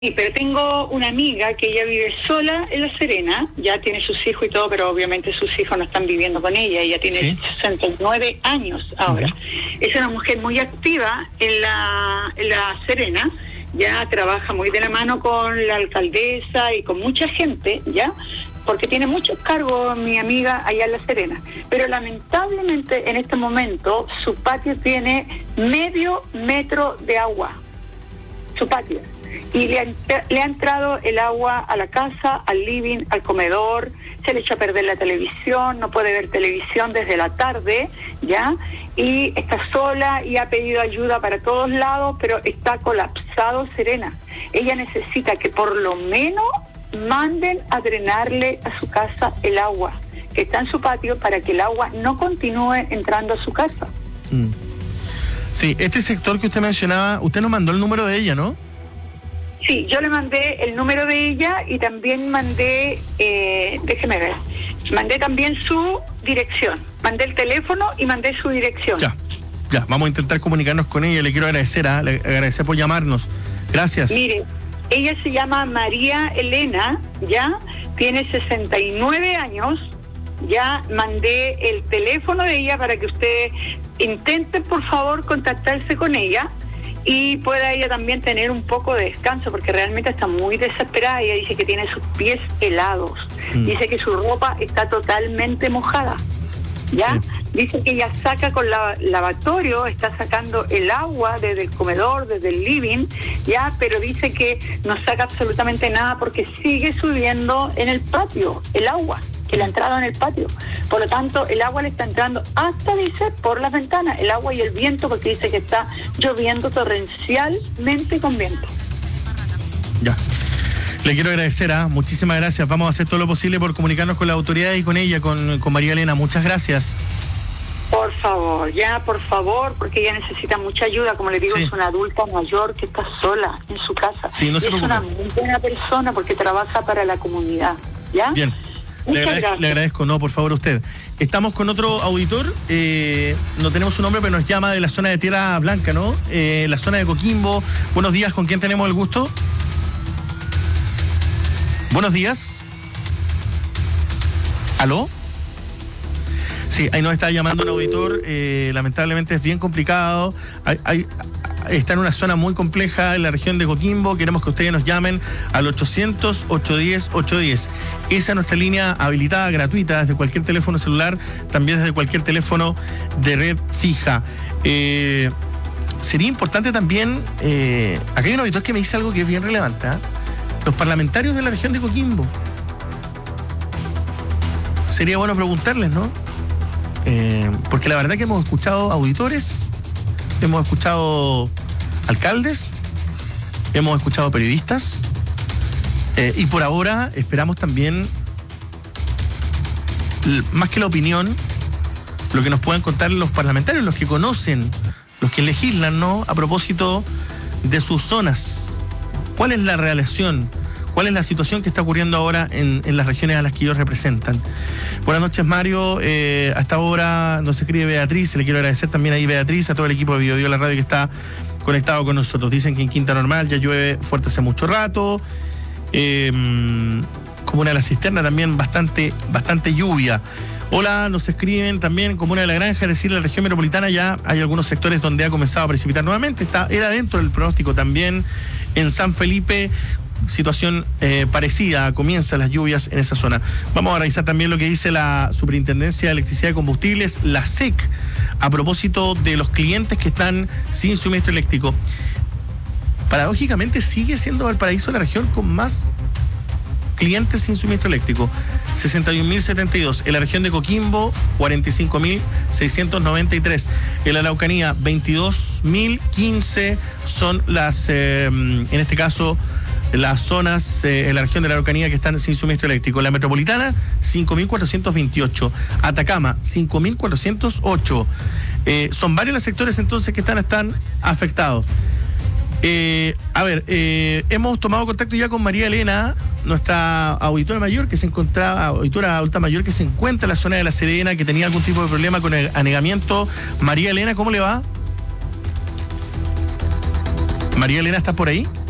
Sí, pero tengo una amiga que ella vive sola en La Serena, ya tiene sus hijos y todo, pero obviamente sus hijos no están viviendo con ella tiene 69 años ahora. Es una mujer muy activa en la Serena, ya trabaja muy de la mano con la alcaldesa y con mucha gente, ya, porque tiene muchos cargos mi amiga allá en La Serena, pero lamentablemente en este momento su patio tiene medio metro de agua, su patio. Y le ha entrado el agua a la casa, al living, al comedor, se le echó a perder la televisión, no puede ver televisión desde la tarde, ¿ya? Y está sola y ha pedido ayuda para todos lados, pero está colapsado Serena. Ella necesita que por lo menos manden a drenarle a su casa el agua, que está en su patio, para que el agua no continúe entrando a su casa. Sí, este sector que usted mencionaba, usted nos mandó el número de ella, ¿no? Sí, yo le mandé el número de ella y también mandé, déjeme ver, mandé también su dirección. Mandé el teléfono y mandé su dirección. Ya, vamos a intentar comunicarnos con ella. Le quiero agradecer, le agradecer por llamarnos. Gracias. Mire, ella se llama María Elena, ya, tiene 69 años. Ya mandé el teléfono de ella para que usted intente, por favor, contactarse con ella y pueda ella también tener un poco de descanso, porque realmente está muy desesperada. Ella dice que tiene sus pies helados, dice que su ropa está totalmente mojada, ¿ya? Sí. Dice que ella saca con lavatorio, está sacando el agua desde el comedor, desde el living, ¿ya? Pero dice que no saca absolutamente nada porque sigue subiendo en el patio el agua, que le ha entrado en el patio. Por lo tanto, el agua le está entrando hasta, dice, por las ventanas, el agua y el viento, porque dice que está lloviendo torrencialmente con viento. Ya. Le quiero agradecer, muchísimas gracias. Vamos a hacer todo lo posible por comunicarnos con la autoridad y con ella, con María Elena. Muchas gracias. Por favor, porque ella necesita mucha ayuda. Como le digo, es una adulta mayor que está sola en su casa. Sí, no se preocupe. Es una muy buena persona porque trabaja para la comunidad, ¿ya? Bien. Le agradezco, no, por favor, usted. Estamos con otro auditor, no tenemos su nombre, pero nos llama de la zona de Tierra Blanca, ¿no? La zona de Coquimbo. Buenos días, ¿con quién tenemos el gusto? Buenos días. ¿Aló? Sí, ahí nos está llamando un auditor, lamentablemente es bien complicado. Está en una zona muy compleja en la región de Coquimbo. Queremos que ustedes nos llamen al 800-810-810. Esa es nuestra línea habilitada, gratuita, desde cualquier teléfono celular, también desde cualquier teléfono de red fija. Sería importante también, acá hay un auditor que me dice algo que es bien relevante, los parlamentarios de la región de Coquimbo. Sería bueno preguntarles, ¿no? Porque la verdad que hemos escuchado auditores, hemos escuchado alcaldes, hemos escuchado periodistas, y por ahora esperamos también, más que la opinión, lo que nos puedan contar los parlamentarios, los que conocen, los que legislan, ¿no? A propósito de sus zonas. ¿Cuál es la relación? ¿Cuál es la situación que está ocurriendo ahora en las regiones a las que ellos representan? Buenas noches, Mario. A esta hora nos escribe Beatriz. Le quiero agradecer también ahí, Beatriz, a todo el equipo de Bio la radio que está conectado con nosotros. Dicen que en Quinta Normal ya llueve fuerte hace mucho rato. Comuna de la Cisterna también bastante lluvia. Hola, nos escriben también Comuna de la Granja, es decir, la región metropolitana ya hay algunos sectores donde ha comenzado a precipitar nuevamente. Era dentro del pronóstico también. En San Felipe, situación parecida, comienzan las lluvias en esa zona. Vamos a revisar también lo que dice la Superintendencia de Electricidad y Combustibles, la SEC, a propósito de los clientes que están sin suministro eléctrico. Paradójicamente sigue siendo Valparaíso la región con más clientes sin suministro eléctrico, 61.072. En la región de Coquimbo, 45.693. En la Araucanía, 22.015 son las, en este caso, las zonas en la región de la Araucanía que están sin suministro eléctrico. La metropolitana, 5.428. Atacama, 5.408. Son varios los sectores entonces que están afectados. Hemos tomado contacto ya con María Elena, nuestra auditora mayor que se encontraba, auditora adulta mayor que se encuentra en la zona de La Serena, que tenía algún tipo de problema con el anegamiento. María Elena, ¿cómo le va? María Elena, ¿estás por ahí?